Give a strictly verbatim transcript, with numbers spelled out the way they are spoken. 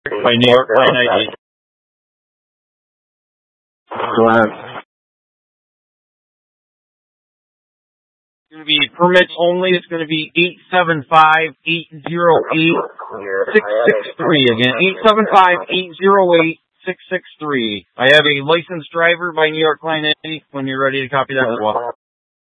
by New York Line I D. Go ahead. It's going to be permits only. It's going to be eight seven five, eight zero eight, six six three. Again, eight seven five, eight zero eight, six six three. I have a licensed driver by New York Line I D when you're ready to copy that as well.